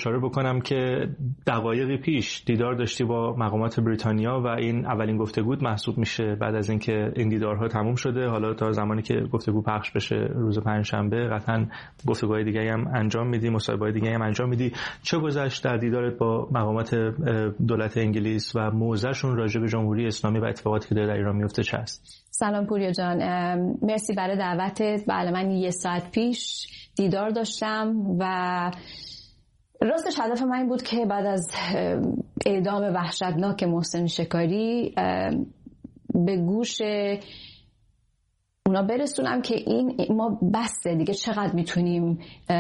اشاره بکنم که دقایقی پیش دیدار داشتی با مقامات بریتانیا و این اولین گفتگو محسوب میشه بعد از اینکه این دیدارها تموم شده. حالا تا زمانی که گفتگو پخش بشه روز پنجشنبه قطعاً گفتگوهای دیگه‌ای هم انجام میدی، مصاحبه‌های دیگه‌ای هم انجام میدی. چه گذشت در دیدارت با مقامات دولت انگلیس و موضعشون راجع به جمهوری اسلامی و اتفاقاتی که در ایران میفته چه است؟ سلام پوریا جان، مرسی برای دعوتت. بله، من 1 ساعت پیش دیدار داشتم و راستش هدف من این بود که بعد از اعدام وحشتناک محسن شکاری به گوش اونا برسونم که این ما بسه دیگه، چقدر میتونیم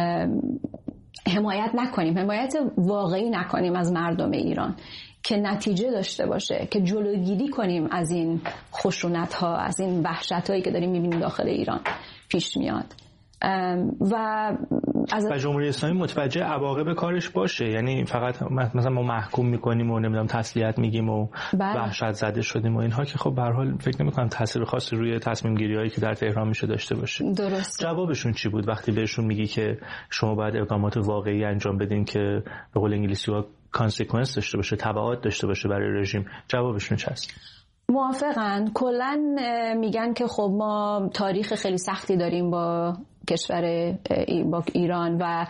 حمایت نکنیم، حمایت واقعی نکنیم از مردم ایران که نتیجه داشته باشه، که جلوگیری کنیم از این خشونت ها، از این وحشت هایی که داریم میبینیم داخل ایران پیش میاد و جمهوری اسلامی متوجه عواقب کارش باشه. یعنی فقط مثلا ما محکوم میکنیم و نمیدونم تسلیت میگیم و وحشت زده شدیم و اینها که خب به هر حال فکر نمیکنم تاثیر خاصی روی تصمیم گیری هایی که در تهران میشه داشته باشه. درست. جوابشون چی بود وقتی بهشون میگی که شما باید اقدامات واقعی انجام بدین که به قول انگلیسی‌ها کانسیکوئنس داشته باشه، تبعات داشته باشه برای رژیم؟ جوابشون چی است؟ موافقن. کلن میگن که خب ما تاریخ خیلی سختی داریم با کشور با ایران و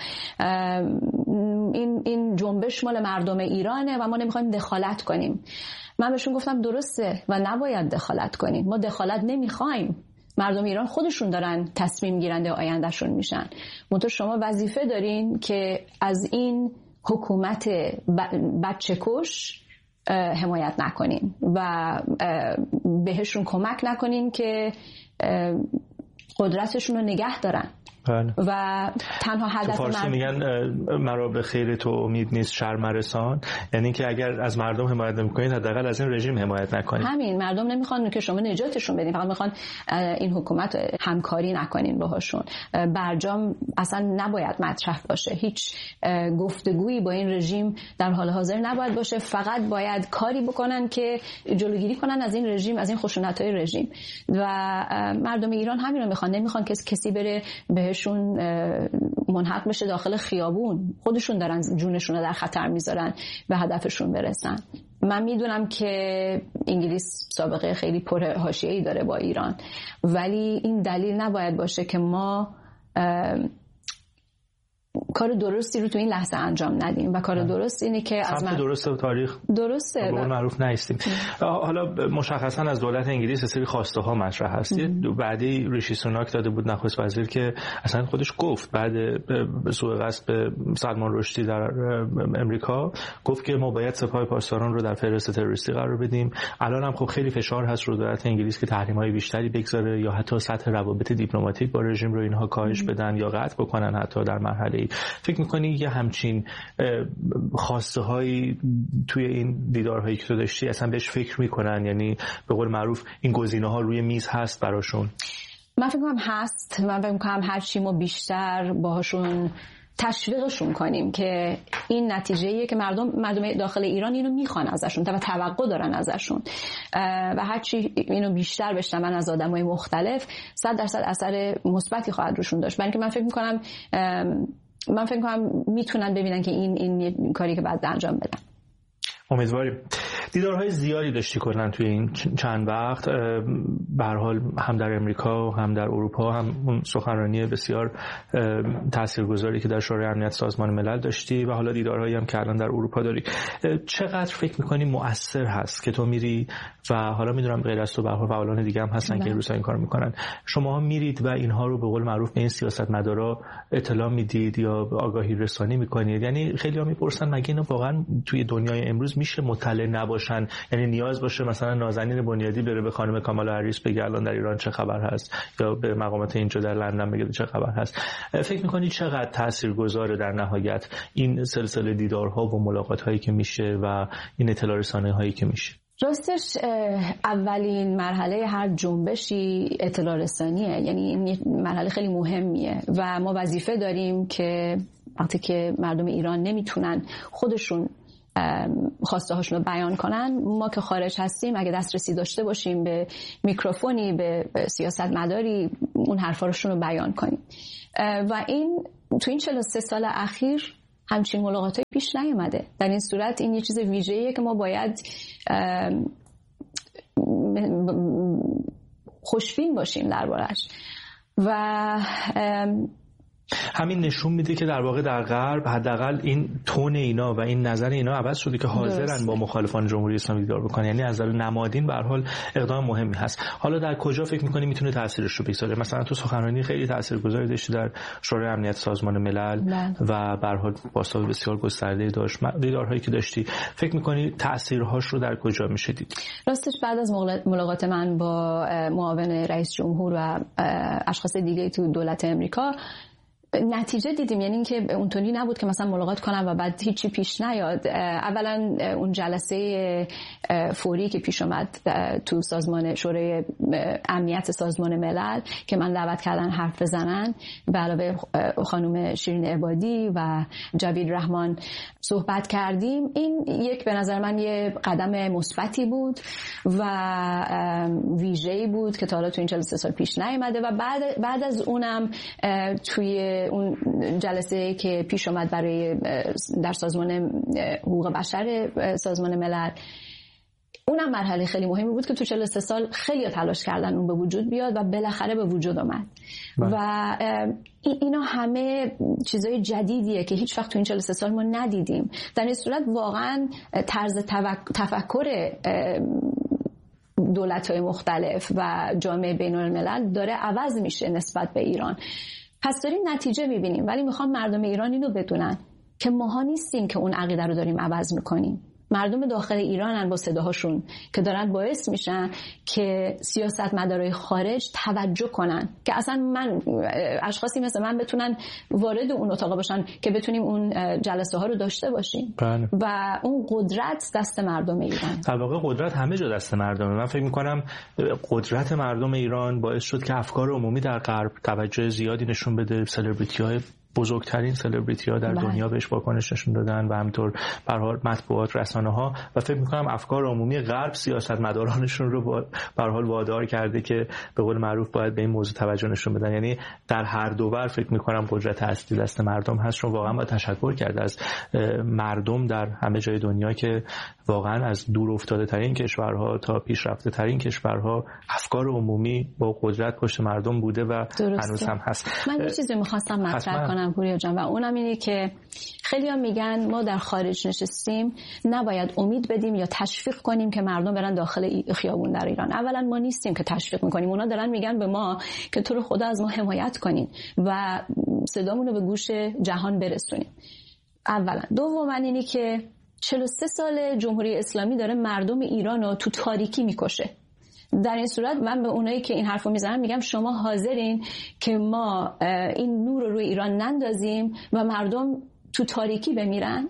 این جنبش مال مردم ایرانه و ما نمیخوایم دخالت کنیم. من بهشون گفتم درسته و نباید دخالت کنیم، ما دخالت نمیخوایم، مردم ایران خودشون دارن تصمیم گیرنده آیندهشون میشن. منتها شما وظیفه دارین که از این حکومت بچه کش حمایت نکنین و بهشون کمک نکنین که قدرتشون رو نگه دارن. بله. و تنها هدف فارسی میگن مرا به خیر تو امید نیست شرم رسان، یعنی که اگر از مردم حمایت نمی‌کنید حداقل از این رژیم حمایت نکنید. همین، مردم نمیخوان که شما نجاتشون بدین، فقط میخوان این حکومت همکاری نکنین باهاشون. برجام اصلا نباید مطرح باشه، هیچ گفتگویی با این رژیم در حال حاضر نباید باشه، فقط باید کاری بکنن که جلوگیری کنن از این رژیم، از این خشونت‌های رژیم. و مردم ایران همین رو میخوان، نمیخوان کسی بره بهشون منحط بشه داخل خیابون، خودشون دارن جونشون رو در خطر میذارن به هدفشون برسن. من میدونم که انگلیس سابقه خیلی پرحاشیه‌ای داره با ایران، ولی این دلیل نباید باشه که ما کار درستی رو تو این لحظه انجام ندیم و کار درست اینه که از درسته و تاریخ درسته به معروف نیستیم. حالا مشخصا از دولت انگلیس سری خواسته ها مطرح هست. بعدی ریشی سوناک داده بود نخست وزیر که اصلا خودش گفت بعد سوء قصد به سلمان رشدی در امریکا گفت که ما باید سپاه پاسداران رو در فهرست تروریستی قرار بدیم. الان هم خب خیلی فشار هست رو دولت انگلیس که تحریم‌های بیشتری بگذاره یا حتی سطح روابط دیپلماتیک با رژیم رو اینها کاهش بدن یا قطع بکنن حتی در مرحله. فکر میکنی یه همچین خواسته هایی توی این دیدارهایی که تو داشتی اصلا بهش فکر میکنن؟ یعنی به قول معروف این گزینه ها روی میز هست براشون؟ من فکر کنم هست. من فکر کنم هر چی ما بیشتر باهاشون تشویقشون کنیم که این نتیجه‌ایه که مردم داخل ایران اینو میخوان ازشون و توقع دارن ازشون و هر چی اینو بیشتر بشنون از آدمای مختلف 100% اثر مثبتی خواهد روشون داشت. برای اینکه من فکر کنم میتونن ببینن که این کاری که باید انجام بدن. امیدواریم. دیدارهای زیادی داشتی کردن توی این چند وقت، به هر حال هم در امریکا هم در اروپا، هم اون سخنرانی بسیار تاثیرگذاری که در شورای امنیت سازمان ملل داشتی و حالا دیدارهایی هم که الان در اروپا داری. چقدر فکر می‌کنی مؤثر هست که تو میری و حالا میدونم غیر از تو به هر حال فعالان دیگه هم هستن که روزا این کارو میکنن، شما میرید و اینها رو به قول معروف به این سیاستمدارا اطلاع میدید یا آگاهی رسانی میکنید؟ یعنی خیلی‌ها میپرسن مگه اینا واقعا توی دنیای امروز میشه مطلع نباشن؟ یعنی نیاز باشه مثلا نازنین بنیادی بره به خانم کامالا هریس بگه الان در ایران چه خبر هست یا به مقامات اینجا در لندن بگه چه خبر هست؟ فکر میکنید چقدر تاثیرگذاره در نهایت این سلسله دیدارها و ملاقات‌هایی که میشه و این اطلاع رسانی‌هایی که میشه؟ راستش اولین مرحله هر جنبشی اطلاع رسانیه، یعنی این مرحله خیلی مهمیه و ما وظیفه داریم که وقتی که مردم ایران نمیتونن خودشون خواسته هاشون رو بیان کنن، ما که خارج هستیم اگه دسترسی داشته باشیم به میکروفونی، به سیاستمداری، اون حرفاشون رو بیان کنیم. و این تو این 43 سال اخیر همچین ملاقاتایی پیش نیامده. در این صورت این یه چیز ویژه‌ایه که ما باید خوشبین باشیم دربارش. و همین نشون میده که در واقع در غرب حداقل این تون اینا و این نظر اینا عوض شده که حاضرن با مخالفان جمهوری اسلامی دیدار بکنن. یعنی از نظر نمادین به هر حال اقدام مهمی هست. حالا در کجا فکر می‌کنی میتونه تاثیرش رو بگذاره؟ مثلا تو سخنرانی خیلی تاثیرگذاری داشتی در شورای امنیت سازمان ملل و به هر حال بازتاب بسیار گسترده داشت. دیدارهایی که داشتی فکر می‌کنی تاثیرهاش رو در کجا میشه دید؟ راستش بعد از ملاقات من با معاون رئیس جمهور و اشخاص دیگه تو دولت آمریکا نتیجه دیدیم. یعنی اینکه اونطوری نبود که مثلا ملاقات کنم و بعد هیچی پیش نیاد. اولا اون جلسه فوری که پیش اومد تو سازمان شورای امنیت سازمان ملل که من دعوت کردن حرف بزنن، به علاوه خانم شیرین عبادی و جاوید رحمان صحبت کردیم. این یک به نظر من یه قدم مثبتی بود و ویژه‌ای بود که تا حالا تو این 43 سال پیش نیامده. و بعد از اونم توی اون جلسه که پیش اومد برای در سازمان حقوق بشر سازمان ملل، اونم مرحله خیلی مهمی بود که تو 43 سال خیلی تلاش کردن اون به وجود بیاد و بالاخره به وجود اومد. و اینا همه چیزای جدیدیه که هیچ وقت تو این 43 سال ما ندیدیم. در این صورت واقعا طرز تفکر دولت‌های مختلف و جامعه بین‌الملل داره عوض میشه نسبت به ایران. پس داریم نتیجه میبینیم، ولی میخوام مردم ایران اینو بدونن که ماها نیستیم که اون عقیده رو داریم عوض میکنیم. مردم داخل ایرانن با صداهاشون که دارن باعث میشن که سیاستمدارای خارج توجه کنن که اصلا من اشخاصی مثل من بتونن وارد اون اتاق باشن که بتونیم اون جلسه ها رو داشته باشیم. و اون قدرت دست مردم ایران. در واقع قدرت همه جا دست مردمه. من فکر میکنم قدرت مردم ایران باعث شد که افکار عمومی در غرب توجه زیادی نشون بده. سلبریتی‌های بزرگترین سلبریتی‌ها در دنیا بهش واکنش نشون دادن و همینطور به هر حال مطبوعات، رسانه‌ها، و فکر می‌کنم افکار عمومی غرب سیاستمدارانشون رو به هر حال وادار کرده که به قول معروف باید به این موضوع توجه نشون بدن. یعنی در هر دو ور فکر می‌کنم قدرت اصلی دست مردم هست، چون واقعا با تشکر کرده از مردم در همه جای دنیا که واقعا از دور افتاده ترین کشورها تا پیشرفته ترین کشورها افکار عمومی با قدرت پشت مردم بوده و هنوز هم هست. من یه چیزی می‌خواستم مطرح کنم پوریا جان، و اونم اینه که خیلی‌ها میگن ما در خارج نشستیم نباید امید بدیم یا تشویق کنیم که مردم برن داخل خیابون در ایران. اولا ما نیستیم که تشویق میکنیم، اونا دارن میگن به ما که تو رو خدا از ما حمایت کنین و صدامون رو به گوش جهان برسونیم. اولا. دوما اینه که 43 سال جمهوری اسلامی داره مردم ایران رو تو تاریکی میکشه. در این صورت من به اونایی که این حرفو میزنن میگم شما حاضرین که ما این نور رو روی ایران نندازیم و مردم تو تاریکی بمیرن؟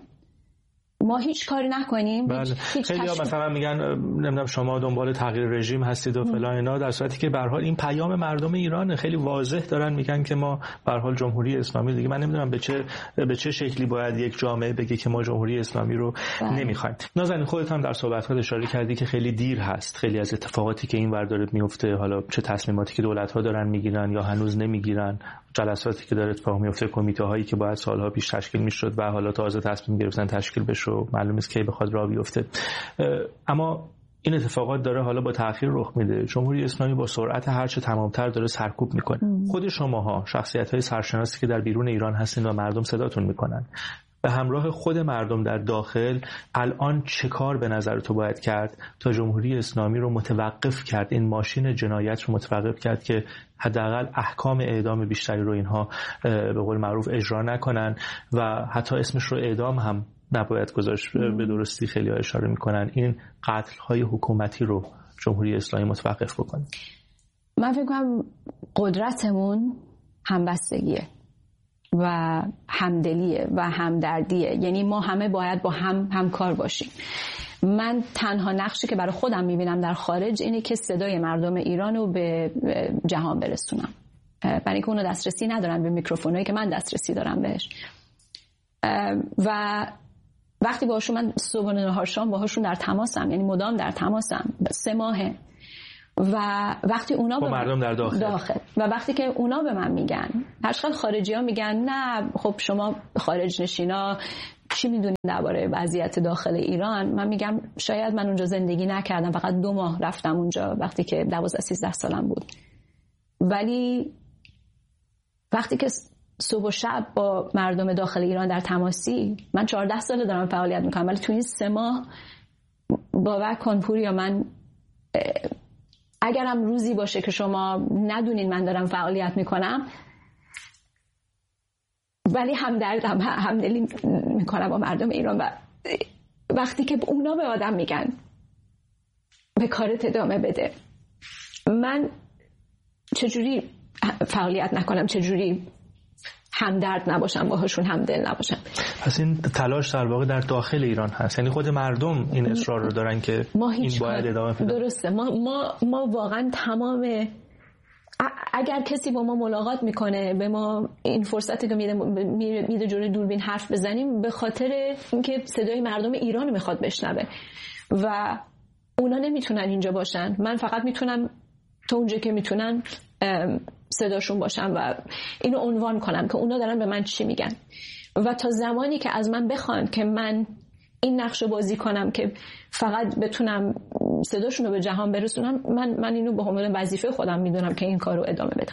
ما هیچ کاری نکنیم؟ بله. خیلی ها مثلا میگن نمیدونم شما دنبال تغییر رژیم هستید و فلان اینا، در صورتی که به هر حال این پیام مردم ایران خیلی واضح دارن میگن که ما به هر حال جمهوری اسلامی دیگه. من نمیدونم به چه شکلی باید یک جامعه بگه که ما جمهوری اسلامی رو نمیخوایم. نازنین خودت هم در صحبت‌ها اشاره کردی که خیلی دیر هست، خیلی از اتفاقاتی که این ور داره میفته، حالا چه تصمیماتی که دولت‌ها دارن میگیرن یا هنوز نمیگیرن، جلساتی که داره اتفاق میفته، کمیته‌هایی که باید سالها پیش تشکیل میشد و حالا تازه تصمیم گرفتن تشکیل بشه و معلوم نیست کی بخواد راه بیفته. اما این اتفاقات داره حالا با تأخیر رخ میده. جمهوری اسلامی با سرعت هرچه تمامتر داره سرکوب میکنه. خود شماها شخصیت‌های سرشناسی که در بیرون ایران هستین و مردم صداتون میکنن، به همراه خود مردم در داخل الان چه کار به نظر تو باید کرد تا جمهوری اسلامی رو متوقف کرد، این ماشین جنایت رو متوقف کرد که حداقل احکام اعدام بیشتری رو اینها به قول معروف اجرا نکنن و حتی اسمش رو اعدام هم نباید گذاشت؟ به درستی خیلی ها اشاره میکنن این قتل های حکومتی رو جمهوری اسلامی متوقف بکنه. من فکر کنم قدرتمون همبستگیه و همدلیه و همدردیه. یعنی ما همه باید با همکار باشیم. من تنها نقشی که برای خودم میبینم در خارج اینه که صدای مردم ایران رو به جهان برسونم، برای اینکه اونو دسترسی ندارن به میکروفونایی که من دسترسی دارم بهش. و وقتی باهاشون من صبح و نهار شام باهاشون در تماسم، یعنی مدام در تماسم 3 ماهه، و وقتی اونا با مردم در داخل و وقتی که اونا به من میگن، هرچقدر خارجی ها میگن نه خب شما خارج نشینا چی میدونین درباره وضعیت داخل ایران؟ من میگم شاید من اونجا زندگی نکردم، فقط 2 ماه رفتم اونجا وقتی که 12-13 سالم بود، ولی وقتی که صبح و شب با مردم داخل ایران در تماسی، من 14 ساله دارم فعالیت میکنم، ولی تو این 3 ماه باور کن پوریا، من اگرم روزی باشه که شما ندونین من دارم فعالیت میکنم، ولی همدردم، همدلی میکنم با مردم ایران. و وقتی که اونا به آدم میگن به کارت ادامه بده، من چجوری فعالیت نکنم، چجوری همدرد نباشم باهاشون، همدل نباشم؟ پس این تلاش در واقع در داخل ایران هست، یعنی خود مردم این اصرار رو دارن که این باید ادامه پیدا. درسته. ما واقعا تمام، اگر کسی با ما ملاقات میکنه، به ما این فرصتی که میده جلوی دوربین حرف بزنیم، به خاطر اینکه صدای مردم ایران میخواد بشنوه و اونا نمیتونن اینجا باشن. من فقط میتونم تا اونجا که میتونن صداشون باشم و اینو عنوان کنم که اونا دارن به من چی میگن، و تا زمانی که از من بخوان که من این نقش رو بازی کنم که فقط بتونم صداشون رو به جهان برسونم، من اینو به عنوان وظیفه خودم میدونم که این کار رو ادامه بدم.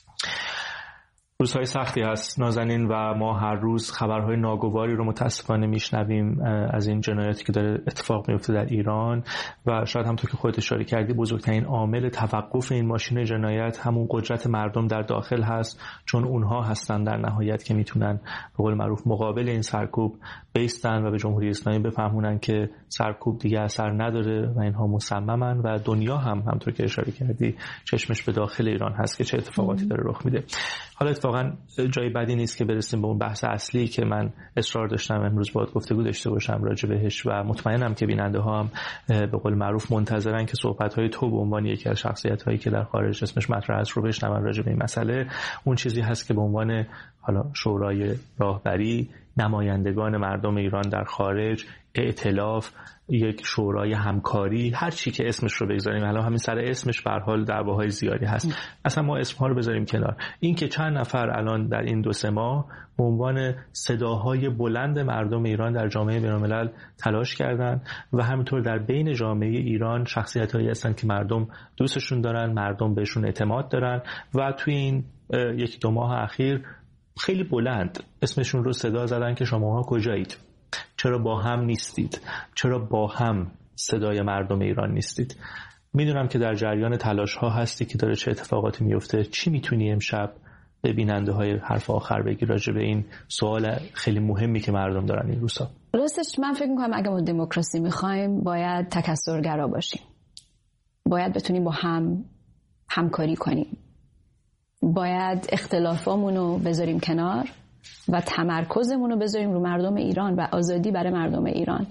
روزهای سختی هست نازنین و ما هر روز خبرهای ناگواری رو متاسفانه میشنویم از این جنایاتی که داره اتفاق میفته در ایران و شاید همونطور که خودت اشاره کردی بزرگترین عامل توقف این ماشین جنایت همون قدرت مردم در داخل هست، چون اونها هستن در نهایت که میتونن به قول معروف مقابل این سرکوب بیستن و به جمهوری اسلامی بفهمونن که سرکوب دیگه اثر نداره و اینها مصممن و دنیا هم همونطور که اشاره کردی چشمش به داخل ایران هست که چه اتفاقاتی داره رخ میده. حالا اتفاقا جای بدی نیست که برسیم به اون بحث اصلی که من اصرار داشتم امروز باهات گفتگو داشته باشم راجع بهش و مطمئنم که بیننده ها هم به قول معروف منتظرن که صحبت‌های تو به عنوان یکی از شخصیت‌هایی که در خارج اسمش مطرح است رو بشنون راجع به این مسئله. اون چیزی هست که به عنوان حالا شورای راهبری، نمایندگان مردم ایران در خارج، ائتلاف، یک شورای همکاری، هر چی که اسمش رو بگذاریم، الان همین سر اسمش به هر حال دعواهای زیادی هست. اصلا ما اسمها رو بذاریم کنار، این که چند نفر الان در این 2-3 ماه به عنوان صداهای بلند مردم ایران در جامعه بین‌الملل تلاش کردن و همینطور در بین جامعه ایران شخصیت‌هایی هستن که مردم دوستشون دارن، مردم بهشون اعتماد دارن و توی این 1-2 ماه اخیر خیلی بلند اسمشون رو صدا زدن که شماها کجایید؟ چرا با هم نیستید؟ چرا با هم صدای مردم ایران نیستید؟ میدونم که در جریان تلاش ها هستی که داره چه اتفاقاتی میفته. چی میتونی امشب به بیننده های حرف آخر بگی راجع به این سوال خیلی مهمی که مردم دارن این روزها؟ راستش من فکر میکنم اگه ما دموکراسی میخوایم باید تکثرگرا باشیم، باید بتونیم با هم همکاری کنیم، باید اختلافامون رو بذاریم کنار و تمرکزمون رو بذاریم رو مردم ایران و آزادی برای مردم ایران.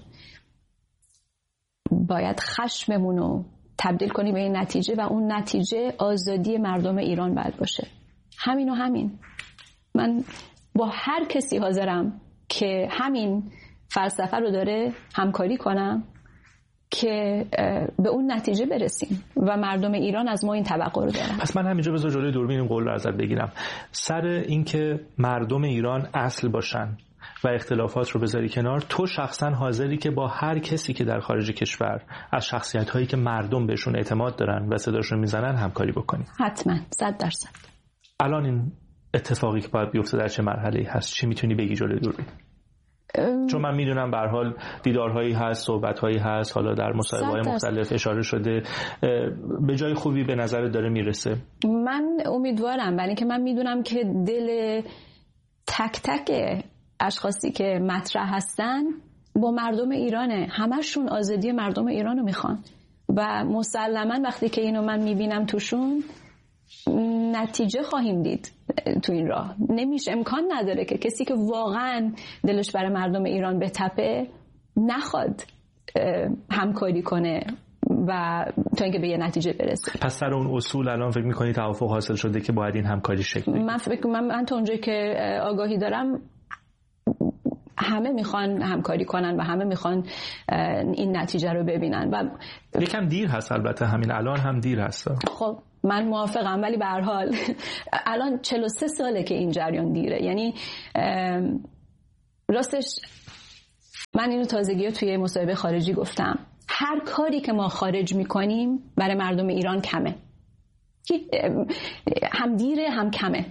باید خشممون رو تبدیل کنیم به این نتیجه و اون نتیجه آزادی مردم ایران باید باشه. همین و همین. من با هر کسی حاضرم که همین فلسفه رو داره همکاری کنم که به اون نتیجه برسیم و مردم ایران از ما این توقع رو دارن. پس من همینجا بذار جلوی دوربین این قول رو ازت بگیرم، سر اینکه مردم ایران اصل باشن و اختلافات رو بذاری کنار، تو شخصا حاضری که با هر کسی که در خارج کشور از شخصیت‌هایی که مردم بهشون اعتماد دارن و صداشون میزنن همکاری بکنی؟ حتما 100%. الان این اتفاقی که باید بیفته در چه مرحله‌ای هست؟ چی میتونی بگی جلوی دوربین؟ چون من میدونم به هر حال دیدارهایی هست، صحبت‌هایی هست، حالا در مصاحبه‌های مختلف اشاره شده، به جای خوبی به نظر داره میرسه. من امیدوارم، برای اینکه من میدونم که دل تک تک اشخاصی که مطرح هستن با مردم ایرانه، همشون آزادی مردم ایرانو میخوان و مسلماً وقتی که اینو من میبینم توشون نتیجه خواهیم دید. تو این راه نمیشه، امکان نداره که کسی که واقعا دلش برای مردم ایران بتپه نخواد همکاری کنه و تا اینکه به یه نتیجه برسه. پس سر اون اصول الان فکر می‌کنی توافق حاصل شده که باید این همکاری شکل بگیره؟ من تا اونجایی که آگاهی دارم همه میخوان همکاری کنن و همه میخوان این نتیجه رو ببینن و یکم دیر هست، البته همین الان هم دیر هست. خب من موافقم، ولی به هر حال الان 43 ساله که این جریان دیره. یعنی راستش من اینو تازگی توی مصاحبه خارجی گفتم، هر کاری که ما خارج میکنیم برای مردم ایران کمه، هم دیره هم کمه.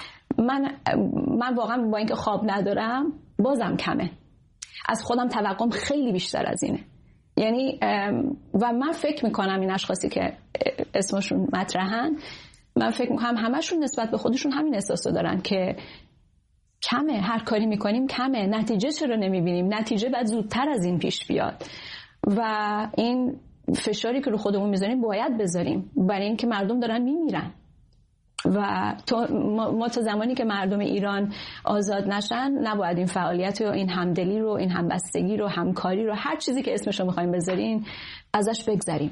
من واقعا با اینکه خواب ندارم بازم کمه، از خودم توقعم خیلی بیشتر از اینه. یعنی و من فکر میکنم این اشخاصی که اسمشون مطرحن، من فکر میکنم همشون نسبت به خودشون همین احساسو دارن که کمه، هر کاری میکنیم کمه، نتیجه چرا نمیبینیم؟ نتیجه باید زودتر از این پیش بیاد و این فشاری که رو خودمون میذاریم باید بذاریم، برای اینکه مردم دارن میمیرن و ما تا زمانی که مردم ایران آزاد نشن نباید این فعالیت رو، این همدلی رو، این همبستگی رو، همکاری رو، هر چیزی که اسمش رو میخوایم بذارین ازش بگذریم.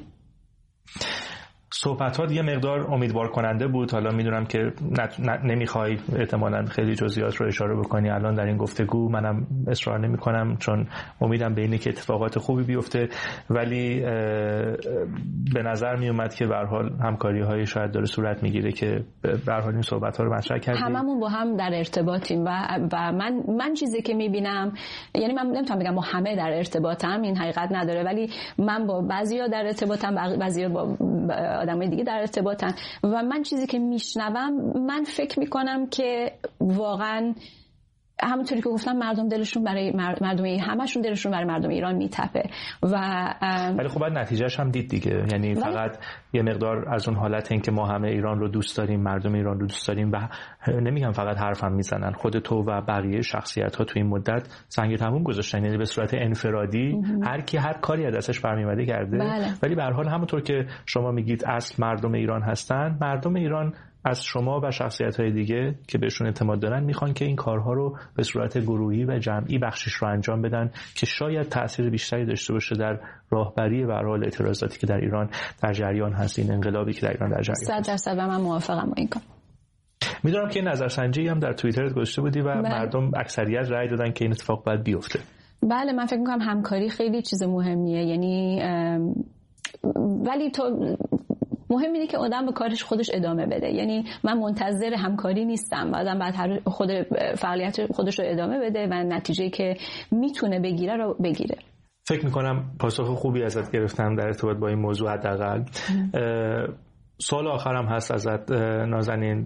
صحبتات یه مقدار امیدوار کننده بود. حالا میدونم که نمیخوای احتمالاً خیلی جزئیات رو اشاره بکنی الان در این گفتگو، منم اصرار نمیکنم چون امیدم به اینه که اتفاقات خوبی بیفته، ولی به نظر میومد که به هر حال همکاری‌های شاید داره صورت میگیره که به هر حال این صحبت‌ها رو مطرح کردیم. هممون با هم در ارتباطیم و من چیزی که میبینم، یعنی من نمیتونم بگم با همه در ارتباطم، این حقیقت نداره، ولی من با بعضیا در ارتباطم، بعضیا با آدمای دیگه در ارتباطن و من چیزی که میشنوم، من فکر میکنم که واقعا همونطوری که گفتم مردم دلشون برای همشون دلشون برای مردم ایران میتپه ولی خب بعد نتیجهش هم دید دیگه. یعنی فقط یه مقدار از اون حالت این که ما همه ایران رو دوست داریم، مردم ایران رو دوست داریم و نمیگم فقط حرف هم میزنن، خود تو و بقیه شخصیت ها تو این مدت سنگ تموم گذاشتن، یعنی به صورت انفرادی هر کی هر کاری از دستش برمی‌اومده کرده. ولی به هر حال همونطور که شما میگید اصل مردم ایران هستن، مردم ایران از شما و شخصیت‌های دیگه که بهشون اعتماد دارن میخوان که این کارها رو به صورت گروهی و جمعی بخشش رو انجام بدن که شاید تأثیر بیشتری داشته باشه در راهبری به هر حال اعتراضاتی که در ایران در جریان هست، این انقلابی که در ایران در جریان هست. 100% من موافقم با این کار. میدونم که نظرسنجی هم در توییترت گذاشته بودی و مردم اکثریت رأی دادن که این اتفاق باید بیفته. بله، من فکر می‌کنم همکاری خیلی چیز مهمیه، یعنی ولی تو مهم اینه که آدم به کارش خودش ادامه بده. یعنی من منتظر همکاری نیستم، آدم باید خود فعالیت خودش رو ادامه بده و نتیجه‌ای که میتونه بگیره رو بگیره. فکر میکنم پاسخ خوبی ازت گرفتم در ارتباط با این موضوع. حداقل سوال آخرم هست ازت نازنین،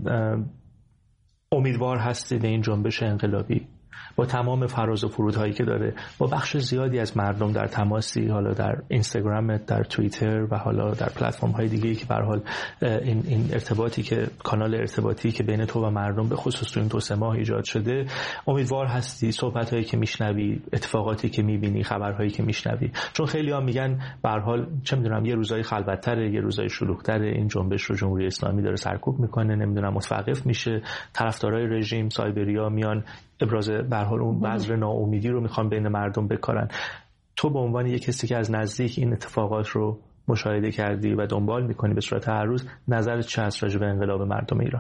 امیدوار هستی به این جنبش انقلابی با تمام فراز و فرودهایی که داره، با بخش زیادی از مردم در تماسی، حالا در اینستاگرام، در توییتر و حالا در پلتفرم های دیگه‌ای که به هر حال این ارتباطی که کانال ارتباطی که بین تو و مردم به خصوص تو این 2-3 ماه ایجاد شده، امیدوار هستی صحبتایی که میشنوی، اتفاقاتی که میبینی، خبرهایی که میشنوی؟ چون خیلی‌ها میگن به هر حال چه میدونم یه روزای خلوت‌تره، یه روزای شلوغ‌تره، این جنبش رو جمهوری اسلامی داره سرکوب میکنه، نمیدونم متوقف میشه، طرفدارای رژیم سایبریا میان ابراز به هر حال اون بذر ناامیدی رو میخوان بین مردم بکارن. تو به عنوان یک کسی که از نزدیک این اتفاقات رو مشاهده کردی و دنبال میکنی به صورت هر روز، نظرت چه است راجع به انقلاب مردم ایران؟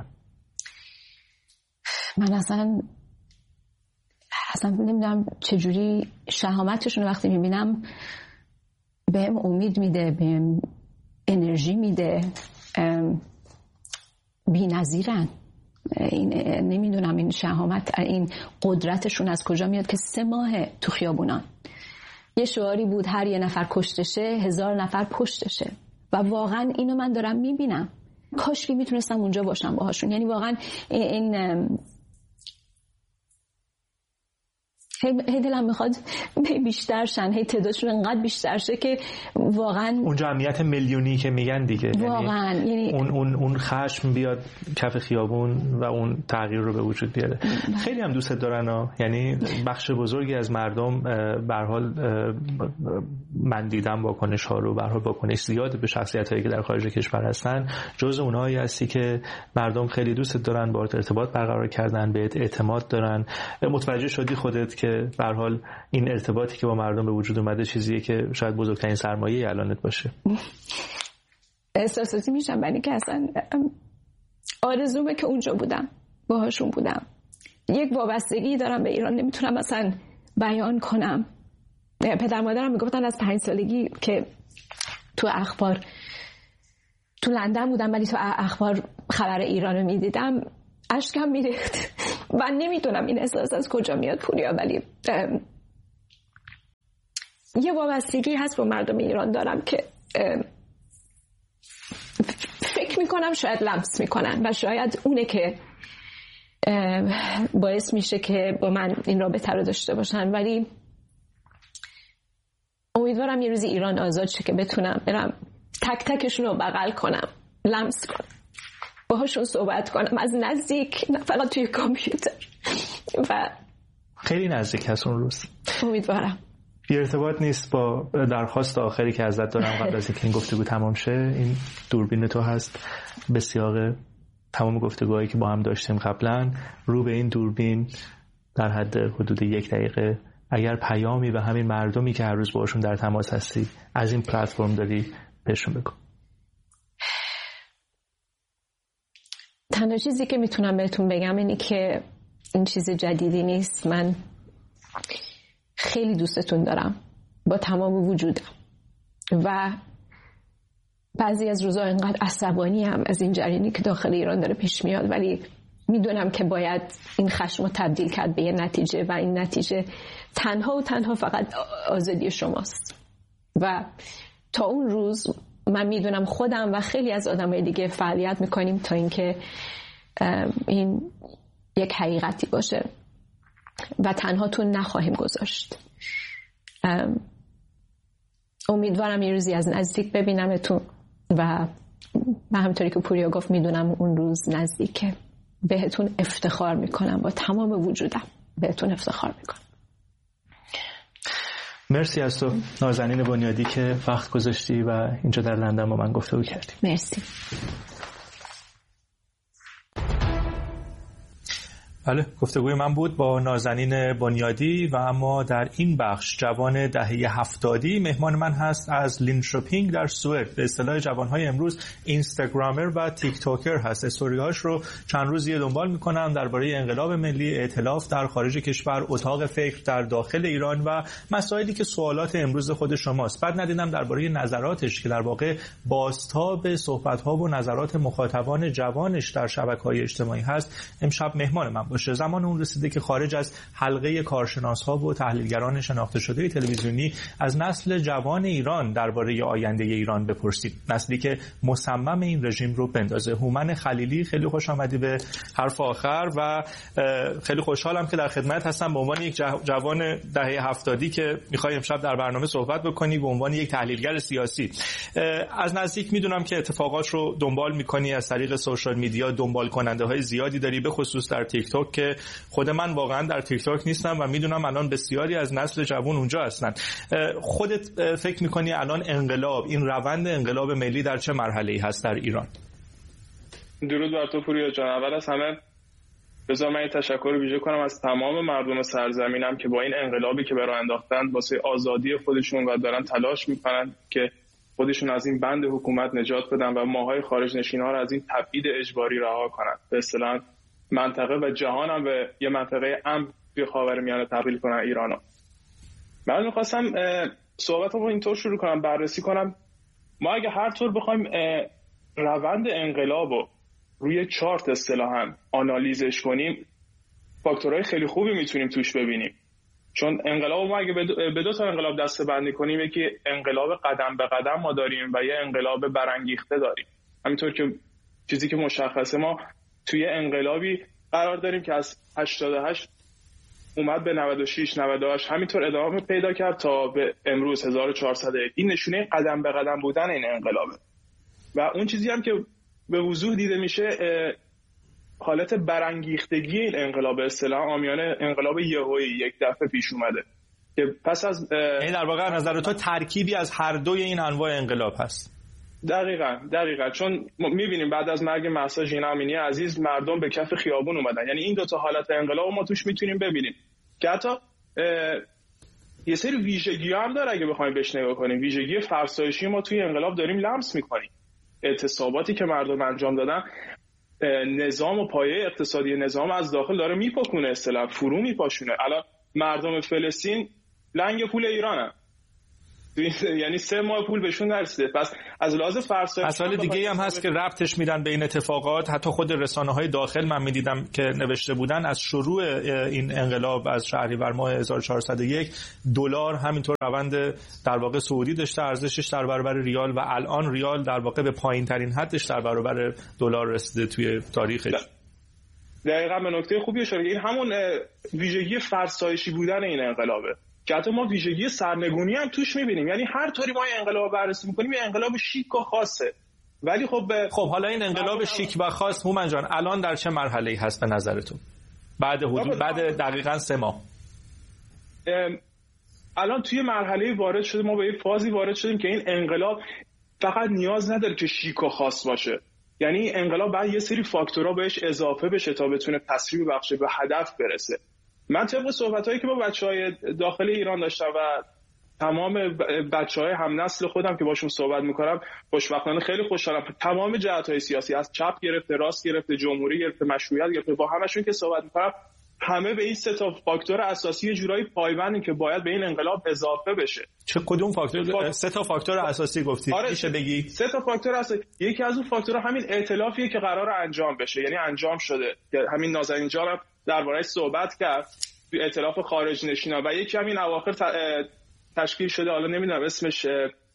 من اصلا نمیدونم چجوری شهامتشون رو وقتی میبینم بهم امید میده، بهم انرژی میده، بی‌نظیرن. این نمیدونم این شهامت، این قدرتشون از کجا میاد که 3 ماه تو خیابونان. یه شعاری بود هر یه نفر کشتشه 1000 نفر پشتشه و واقعا اینو من دارم میبینم. کاش که میتونستم اونجا باشم باهاشون. یعنی واقعا این هی دلم میخواد بیشتر شن، هی تعدادشون انقدر بیشتر شه که واقعا اون جمعیت میلیونی که میگن دیگه، واقعا یعنی اون خشم بیاد کف خیابون و اون تغییر رو به وجود بیاره. خیلی هم دوست دارن ها. یعنی بخش بزرگی از مردم به هر حال من دیدم واکنش ها رو، به هر حال واکنش زیاد به شخصیت هایی که در خارج کشور هستن، جزء اونهایی هستی که مردم خیلی دوست دارن، باهات ارتباط برقرار کردن، بهت اعتماد دارن. متوجه شدی خودت که به هر حال این ارتباطی که با مردم به وجود اومده چیزیه که شاید بزرگترین سرمایه الانت باشه. احساساتی میشم برای که اصلا آرزومه که اونجا بودم، باهاشون بودم. یک وابستگی دارم به ایران، نمیتونم اصلا بیان کنم. پدر مادرم میگفتن از 5 سالگی که تو اخبار تو لندن بودم ولی تو اخبار خبر ایران رو میدیدم، اشکم میریخت. من نمیدونم این احساس از کجا میاد پوریا، ولی یه وابستگی هست با مردم ایران دارم که فکر میکنم شاید لمس میکنن و شاید اونه که باعث میشه که با من این رابطه رو داشته باشن، ولی امیدوارم یه روزی ایران آزاد شه که بتونم برم تک تکشون رو بغل کنم، لمس کنم، باهاشون صحبت کنم از نزدیک، نه فقط توی کامپیوتر. و خیلی نزدیک هست اون روز. امیدوارم. بی ارتباط نیست با درخواست آخری که ازت دارم قبل از اینکه این گفتگو تمام شه. این دوربین تو هست به سیاق تمام گفتگوهایی که با هم داشتیم قبلا. رو به این دوربین در حد حدود 1 دقیقه اگر پیامی به همین مردمی که هر روز باشون در تماس هستی از این پلتفرم داری بهشون بگو. تنها چیزی که میتونم بهتون بگم اینه که این چیز جدیدی نیست. من خیلی دوستتون دارم با تمام وجودم و بعضی از روزا اینقدر عصبانی هم از این جریانی که داخل ایران داره پیش میاد، ولی میدونم که باید این خشم رو تبدیل کرد به یه نتیجه و این نتیجه تنها و تنها فقط آزادی شماست. و تا اون روز من میدونم خودم و خیلی از آدمای دیگه فعالیت میکنیم تا اینکه این یک حقیقتی باشه و تنها تو نخواهیم گذاشت. امیدوارم یه روزی از نزدیک ببینمتون و من همونطوری که پوریا گفت میدونم اون روز نزدیکه. بهتون افتخار میکنم، با تمام وجودم بهتون افتخار میکنم. مرسی از تو نازنین بنیادی که وقت گذاشتی و اینجا در لندن با من گفتگو کردی. مرسی. بله، گفتگوی من بود با نازنین بنیادی و اما در این بخش جوان دهه 70 مهمان من هست از لینشوپینگ در سوئد. به اصطلاح جوانهای امروز اینستاگرامر و تیک توکر هست. استوری‌هاش رو چند روزی دنبال می‌کنم درباره انقلاب ملی، ائتلاف در خارج کشور، اتاق فکر در داخل ایران و مسائلی که سوالات امروز خود شماست. بعد ندیدم درباره نظراتش که در واقع بازتاب صحبت‌ها و نظرات مخاطبان جوانش در شبکه‌های اجتماعی هست. امشب مهمان من زمان اون رسیده که خارج از حلقه کارشناس‌ها و تحلیلگران شناخته شده تلویزیونی از نسل جوان ایران درباره آینده ایران بپرسید. نسلی که مصمم این رژیم رو بندازه. هومن خلیلی، خیلی خوش آمدی به حرف آخر و خیلی خوشحالم که در خدمت هستم به عنوان یک جوان دهه 70 که می‌خوای امشب در برنامه صحبت بکنی به عنوان یک تحلیلگر سیاسی. از نزدیک میدونم که اتفاقات رو دنبال می‌کنی، از طریق سوشال میدیا دنبال کننده‌های زیادی داری، به خصوص در تیک توک که خود من واقعا در تیک توک نیستم و میدونم الان بسیاری از نسل جوان اونجا هستن. خودت فکر میکنی الان انقلاب، این روند انقلاب ملی در چه مرحله‌ای هست در ایران؟ درود بر تو پوریا جان. اول از همه بذار من تشکر ویژه کنم از تمام مردم سرزمینم که با این انقلابی که برای انداختن واسه آزادی خودشون و دارن تلاش میکنن که خودشون از این بند حکومت نجات بدن و ماهای خارج نشین‌ها رو از این تبعید اجباری رها کنن. به اصطلاح منطقه و جهان هم به یه منطقه امن توی خاورمیانه تبدیل کنن ایرانو. من می‌خواستم صحبتمو اینطور شروع کنم، بررسی کنم ما اگه هر طور بخوایم روند انقلابو روی چارت اصطلاحاً آنالیزش کنیم، فاکتورهای خیلی خوبی میتونیم توش ببینیم. چون انقلاب ما اگه به دو تا انقلاب دسته‌بندی کنیم، یکی انقلاب قدم به قدم ما داریم و یه انقلاب برانگیخته داریم. همینطور که چیزی که مشخصه ما توی انقلابی قرار داریم که از 88 اومد به 96 98 همینطور ادامه پیدا کرد تا به امروز 1401. این نشونه قدم به قدم بودن این انقلابه. و اون چیزی هم که به وضوح دیده میشه حالت برانگیختگی این انقلاب، اصطلاح عامیانه انقلاب یهویی یک دفعه پیش اومده که پس از این در واقع نظر تو ترکیبی از هر دوی این انواع انقلاب هست. دقیقاً چون می‌بینیم بعد از مرگ مهسا ژینا امینی عزیز مردم به کف خیابون اومدن. یعنی این دو تا حالت انقلاب ما توش میتونیم ببینیم که حتی یه سری ویژگی‌ها هم داره. اگه بخوایم بهش نگاه کنیم، ویژگی فرسایشی ما توی انقلاب داریم لمس می‌کنیم. اعتصاباتی که مردم انجام دادن، نظام و پایه اقتصادی نظام از داخل داره میپاکونه، اصطلاح فرو میپاشونه. الان مردم فلسطین لنگ پول ایرانن. یعنی 3 ماه پول بهشون نرسیده. پس از لحاظ فرسایشی مسائل دیگه هم هست که ربطش میدن به این اتفاقات. حتی خود رسانه‌های داخل من می‌دیدم که نوشته بودن از شروع این انقلاب از شهریور ماه 1401 دلار همینطور روند در واقع سعودی داشته ارزشش در برابر ریال و الان ریال در واقع به پایین‌ترین حدش در برابر دلار رسیده توی تاریخش. دقیقاً به نکته خوبی اشاره کردید. این همون ویژگی فرسایشی بودن این انقلابه که حتی ما ویژگی سرنگونی هم توش می‌بینیم. یعنی هر طوری ما این انقلاب بررسی می‌کنیم یه انقلاب شیک و خاصه. ولی خب حالا این انقلاب شیک و خاص هومن جان الان در چه مرحله‌ای هست به نظرتون؟ بعد دقیقاً 3 ماه الان توی مرحله وارد شده، ما به یه فازی وارد شدیم که این انقلاب فقط نیاز نداره که شیک و خاص باشه. یعنی انقلاب باید یه سری فاکتورها بهش اضافه بشه تا بتونه تسریع بخشه به هدف برسه. من طبق صحبتایی که با بچهای داخل ایران داشتم و تمام بچهای هم نسل خودم که باشون صحبت میکنم، خوشبختانه خیلی خوشحالم. تمام جهت‌های سیاسی از چپ گرفته، راست گرفته، جمهوری گرفته، مشروعیت گرفته، با همشون که صحبت میکنم همه به این 3 تا فاکتور اساسی جورایی پایبندن که باید به این انقلاب اضافه بشه. چه کدوم فاکتور؟ 3 تا فاکتور اساسی گفتی. میشه بگی 3 تا فاکتور اساسی. یکی از اون فاکتورها همین ائتلافیه که قرار انجام بشه، یعنی انجام شده که همین نازنین جان درباره‌اش صحبت کرد، تو ائتلاف خارج نشینا. و یکی همین اواخر تشکیل شده، حالا نمیدونم اسمش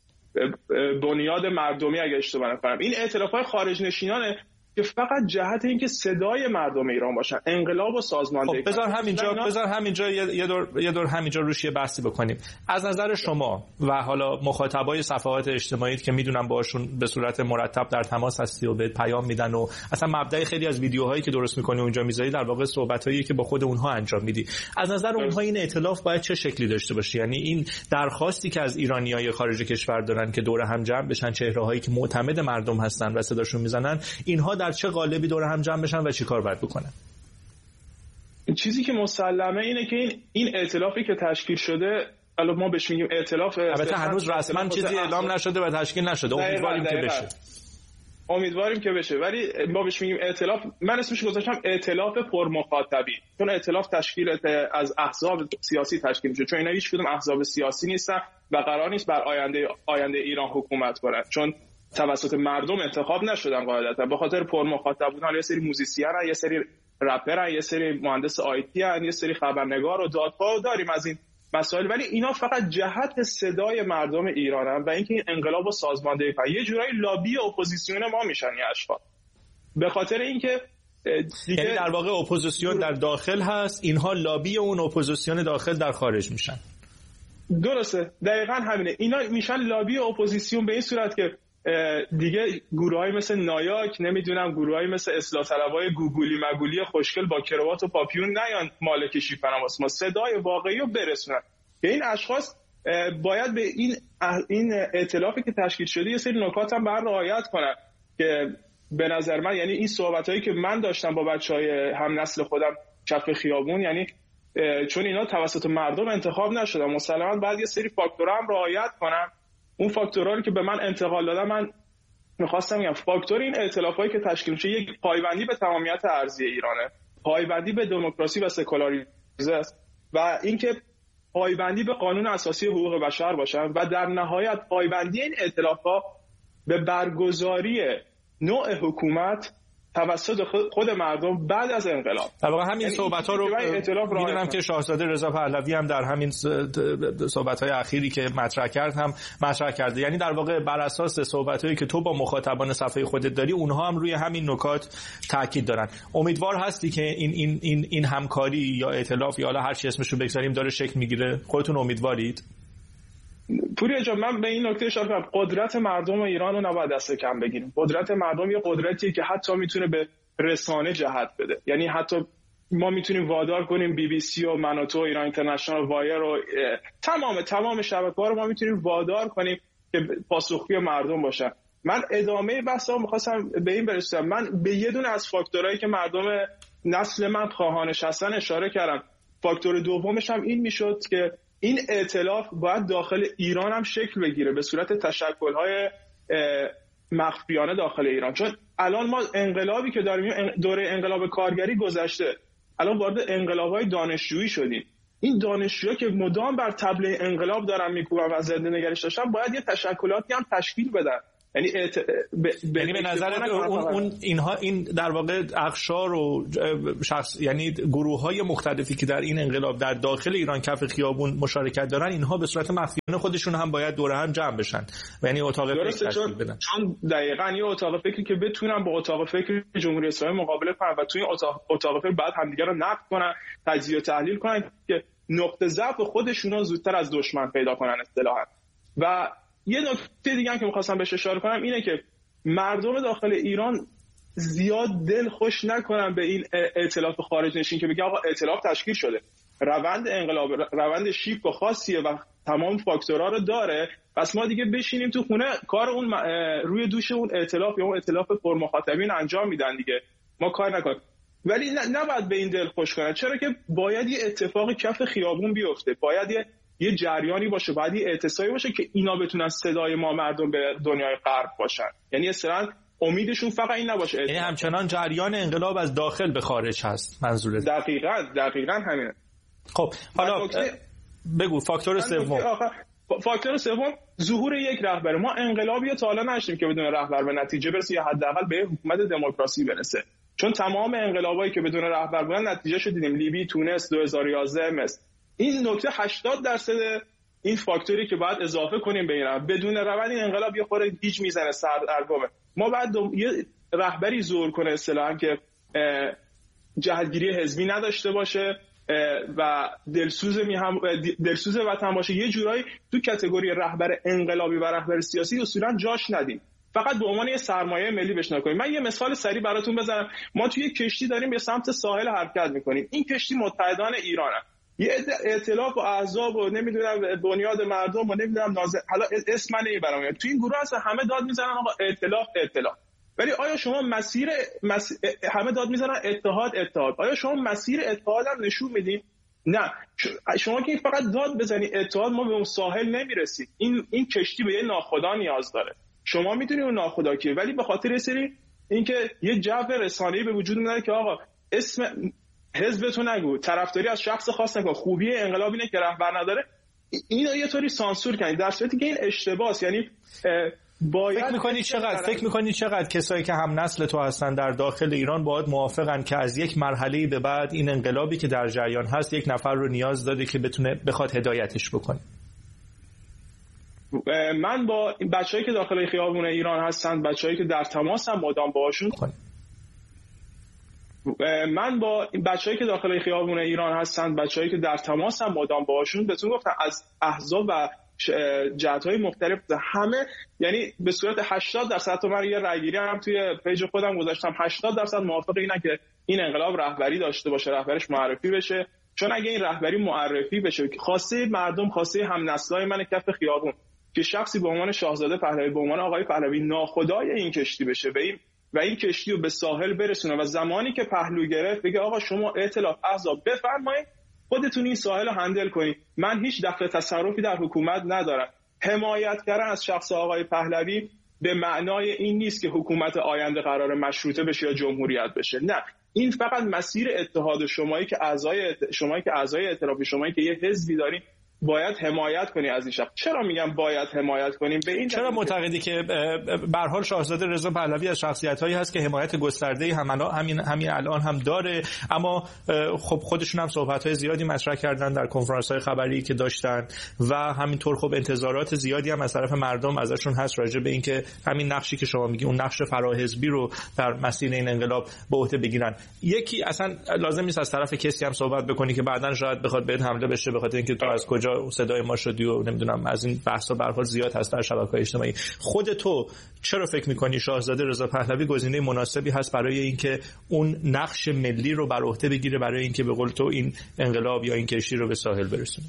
بنیاد مردمی اگه اشتباه نکنم. این ائتلاف‌های خارج نشینانه که فقط جهت اینکه صدای مردم ایران باشن، انقلاب و سازماندهی. بذار همینجا یه دور همینجا روش یه بحثی بکنیم. از نظر شما و حالا مخاطبای صفحات اجتماعی که میدونم باشون به صورت مرتب در تماس هستی و به پیام میدن و اصلا مبدأ خیلی از ویدیوهایی که درست میکنی اونجا میذاری در واقع صحبتایی که با خود اونها انجام میدی، از نظر اونها این ائتلاف باید چه شکلی داشته باشه؟ یعنی این درخواستی که از ایرانیای خارج کشور دارن که دور هم جمع بشن، چهره‌هایی که معتمد مردم هستن و صداشون میزنن، اینها در چه قالبی دور هم جمع بشن و چی کار باید بکنن؟ چیزی که مسلمه اینه که این ائتلافی که تشکیل شده، الان ما بهش میگیم ائتلاف، البته هنوز رسما چیزی اعلام نشده و تشکیل نشده، امیدواریم که بشه ولی ما بهش میگیم ائتلاف. من اسمش گذاشتم ائتلاف پرمخاطبین، چون ائتلاف تشکیل از احزاب سیاسی تشکیل میشه، چون اینا هیچ کدوم احزاب سیاسی نیستن و قرار نیست بر آینده ایران حکومت کنن، چون توسط مردم انتخاب نشدن قاعدتا. به خاطر پرمخاطب بودن یه سری موزیسین هستن، یه سری رپر هستن، یه سری مهندس آیتی هستن، یه سری خبرنگار و دادخواه داریم از این مسائل، ولی اینا فقط جهت صدای مردم ایرانن و اینکه این انقلاب و سازماندهی کنن. یه جورایی لابی اپوزیسیون ما میشن این اشخاص، به خاطر اینکه دیگه یعنی در واقع اپوزیسیون در داخل هست، اینها لابی اون اپوزیسیون داخل در خارج میشن. درسته، دقیقاً همینه. اینا میشن لابی اپوزیسیون به این صورت که دیگه گروهایی مثل نایاک، نمیدونم گروهایی مثل اصلاح طلبای گوگولی مگولی خوشگل با کراوات و پاپیون نیان مالک شیفنواس ما، صدای واقعی رو برسونن. این اشخاص باید به این ائتلافی که تشکیل شده یه سری نکات هم بر رعایت کنن که به نظر من، یعنی این صحبتایی که من داشتم با بچهای هم نسل خودم کف خیابون، یعنی چون اینا توسط مردم انتخاب نشدن، مسلماً باید یه سری فاکتورها هم رعایت کنن. اون فاکتورها که به من انتقال دادن، من می‌خواستم بگم فاکتور این ائتلافایی که تشکیل میشه یک پایبندی به تمامیت ارضی ایرانه، پایبندی به دموکراسی و سکولاریسم است و اینکه پایبندی به قانون اساسی حقوق بشر باشن و در نهایت پایبندی این ائتلاف‌ها به برگزاری نوع حکومت توسط خود مردم بعد از انقلاب. در واقع همین صحبت‌ها رو می‌دونم که شاهزاده رضا پهلوی هم در همین صحبت‌های اخیری که مطرح کرده. یعنی در واقع بر اساس صحبت‌هایی که تو با مخاطبان صفحه خودت داری، اونها هم روی همین نکات تاکید دارن. امیدوار هستی که این همکاری یا ائتلاف یا حالا هر چی اسمش رو بگذاریم داره شکل میگیره؟ خودتون امیدوارید؟ پوریا جان، من به این نکته اشاره کنم، قدرت مردم ایران رو نباید دست کم بگیریم. قدرت مردم یه قدرتیه که حتی میتونه به رسانه جهت بده. یعنی حتی ما میتونیم وادار کنیم BBC و من و تو، ایران اینترنشنال، وایر و تمام شبکه‌ها رو ما میتونیم وادار کنیم که پاسخگوی مردم باشن. من ادامه بحثا می‌خواستم به این برسونم. من به یه دونه از فاکتورایی که مردم نسل من خواهانش هستن اشاره کردم. فاکتور دومش هم این میشد که این ائتلاف باید داخل ایران هم شکل بگیره به صورت تشکل‌های مخفیانه داخل ایران، چون الان ما انقلابی که داریم، دوره انقلاب کارگری گذشته، الان وارد انقلاب‌های دانشجویی شدیم این دانشجوها که مدام بر طبل انقلاب دارن میکوبن و زنده نگرش داشتن باید یه تشکلاتی هم تشکیل بدن. یعنی به نظر اون اینها این در واقع اقشار و یعنی گروه‌های مختلفی که در این انقلاب در داخل ایران کف خیابون مشارکت دارن، اینها به صورت مخفیانه خودشون هم باید دوره هم جمع بشن و یعنی اتاق فکر تشکیل بدن. چون دقیقاً یه اتاق فکری که بتونن با اتاق فکر جمهوری اسلامی مقابله کنن و توی اتاق فکر بعد همدیگه رو نقد کنن، تجزیه و تحلیل کنن که نقطه ضعف خودشون رو زودتر از دشمن پیدا کنن اصطلاحاً. و یه نکته دیگه هم که می‌خواستم بهش اشاره کنم اینه که مردم داخل ایران زیاد دل خوش نکنن به این ائتلاف خارج نشین که بگه آقا ائتلاف تشکیل شده، روند انقلاب روند شیک و خاصیه و تمام فاکتورها رو داره، پس ما دیگه بشینیم تو خونه کار اون روی دوش اون ائتلاف یا اون ائتلاف پرمخاطبین انجام میدن دیگه، ما کار نکنیم. ولی نباید به این دل خوش کنن، چرا که باید یه اتفاق کف خیابون بیفته، باید یه جریانی باشه، باید یه اعتصابی باشه که اینا بتونن صدای ما مردم به دنیای غرب باشن. یعنی اصلا امیدشون فقط این نباشه، یعنی همچنان جریان انقلاب از داخل به خارج هست منظوره. دقیقاً همینه. خب حالا بگو فاکتور سوم. فاکتور سوم ظهور یک رهبر. ما انقلابی تا حالا نشدیم که بدون رهبر به نتیجه برسه یا حداقل به حکومت دموکراسی برسه، چون تمام انقلابایی که بدون رهبر بودن نتیجهشو دیدیم، لیبی، تونس، 2011 مصر. این نکته 80% این فاکتوری که باید اضافه کنیم به این بدون روند این انقلاب یه خورده گیج میزنه، سردرگمه. ما باید یه رهبری ظهور کنه اصطلاحاً که جهتگیری حزبی نداشته باشه و دلسوز وطن باشه، یه جورایی تو کاتگوری رهبر انقلابی و رهبر سیاسی اصولاً جاش ندیم، فقط به عنوان یه سرمایه ملی بهش نگاه کنیم. من یه مثال سریع براتون بزنم. ما توی کشتی داریم به سمت ساحل حرکت میکنیم، این کشتی متحدان ایرانه، یه ائتلاف و احزاب و نمیدونم بنیاد مردم و نمیدونم حالا اسم من نمیبرم، تو این گروه اصلا همه داد میزنن آقا ائتلاف، ولی آیا شما همه داد میزنن اتحاد، آیا شما مسیر اتحاد هم نشون میدین؟ نه، شما که فقط داد بزنی اتحاد، ما به اون ساحل نمیرسیم. این کشتی به یه ناخدا نیاز داره. شما میدونی اون ناخدا کیه، ولی به خاطر سری اینکه یه جو رسانه‌ای به وجود میاد که آقا اسم حزبتو نگو، طرفداری از شخص خاص نکن، خوبی انقلاب اینه که رهبر نداره، اینو یه طوری سانسور کنید، در صورتی که این اشتباهه. یعنی فکر می‌کنی چقدر کسایی که هم نسل تو هستن در داخل ایران باید موافقن که از یک مرحله به بعد این انقلابی که در جریان هست یک نفر رو نیاز داره که بخواد هدایتش بکنه؟ من با بچه‌ای که داخل خیابون ایران هستن، بچه‌ای که در تماسم مدام باهاشون، بهتون گفتم از احزاب و جهت‌های مختلف همه، یعنی به صورت 80% من یه رأیگیری هم توی پیج خودم گذاشتم، 80% موافق اینن که این انقلاب رهبری داشته باشه، رهبرش معرفی بشه، چون اگه این رهبری معرفی بشه، خواسته مردم، خواسته همنسلای من کف خیابون، که شخصی به عنوان شاهزاده پهلوی، به عنوان آقای پهلوی ناخدای این کشتی بشه و این کشتی رو به ساحل برسونه و زمانی که پهلو گرفت بگه آقا شما ائتلاف احزاب بفرمایید خودتون این ساحل رو هندل کنید، من هیچ دخل تصرفی در حکومت ندارم. حمایت کردن از شخص آقای پهلوی به معنای این نیست که حکومت آینده قرار مشروطه بشه یا جمهوریت بشه، نه، این فقط مسیر اتحاد شمایی که اعضای ائتلاف، شمایی که یه حزبی دارین باید حمایت کنی از این شخص. چرا میگم باید حمایت کنیم؟ به این چرا معتقدی که به هر حال شاهزاده رضا پهلوی از شخصیت‌هایی هست که حمایت گسترده همین الان هم داره، اما خب خودشون هم صحبت‌های زیادی مطرح کردن در کنفرانس‌های خبری که داشتن و همینطور خب انتظارات زیادی هم از طرف مردم ازشون هست راجع به اینکه همین نقشی که شما میگی، اون نقش فراحزبی رو در مسیر این انقلاب به عهده بگیرن. یکی اصلا لازم نیست از طرف کسی هم صحبت بکنی که بعداً شاید بخواد بهت حمله بشه به خاطر اینکه تو از کجا صدای ما شدی و نمیدونم، از این بحثا به هر حال زیاد هست در شبکه‌های اجتماعی. خود تو چرا فکر می‌کنی شاهزاده رضا پهلوی گزینه مناسبی هست برای اینکه اون نقش ملی رو بر عهده بگیره، برای اینکه به قول تو این انقلاب یا این کشتی رو به ساحل برسونه؟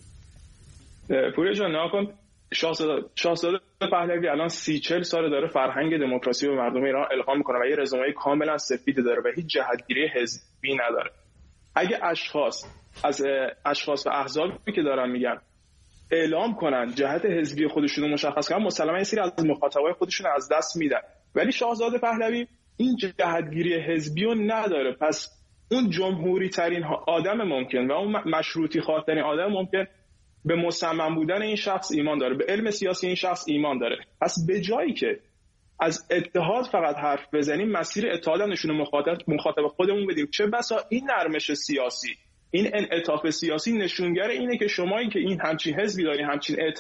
پوریا جان نکن، شاهزاده پهلوی الان 30-40 سال داره فرهنگ دموکراسی به مردم ایران القا میکنه و یه رزومه کاملا سفید داره و هیچ جهتگیری حزبی نداره. اگه اشخاص و احزابی که دارن میگن اعلام کنن جهت حزبی خودشون رو مشخص کنن، مسلماً یه سری از مخاطبای خودشون از دست میدن، ولی شاهزاده پهلوی این جهتگیری حزبی رو نداره. پس اون جمهوری ترین آدم ممکن و اون مشروطی خواه ترین آدم ممکن به مصمم بودن این شخص ایمان داره، به علم سیاسی این شخص ایمان داره. پس به جایی که از اتحاد فقط حرف بزنیم، مسیر اتحاد هم نشون مخاطب خودمون بدیم. چه بسا این نرمش سیاسی، این انعطاف سیاسی نشونگر اینه که شمایی که این همچین حزبی دارین، همچین